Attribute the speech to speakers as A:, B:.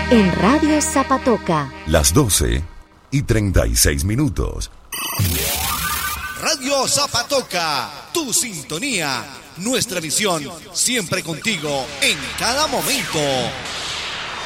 A: En Radio Zapatoca.
B: Las 12:36.
C: Radio Zapatoca, tu sintonía, nuestra visión, siempre contigo en cada momento.